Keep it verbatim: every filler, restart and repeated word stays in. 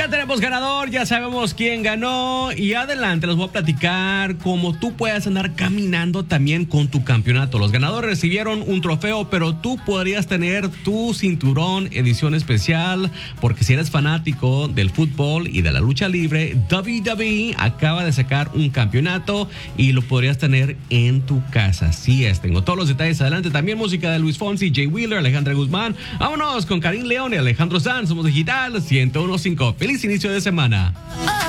Ya tenemos ganador, ya sabemos quién ganó y adelante les voy a platicar cómo tú puedes andar caminando también con tu campeonato. Los ganadores recibieron un trofeo, pero tú podrías tener tu cinturón edición especial porque si eres fanático del fútbol y de la lucha libre, W W E acaba de sacar un campeonato y lo podrías tener en tu casa. Así es, tengo todos los detalles adelante. También música de Luis Fonsi, Jay Wheeler, Alejandra Guzmán. Vámonos con Karim León y Alejandro Sanz. Somos Digital ciento uno punto cinco. Feliz inicio de semana.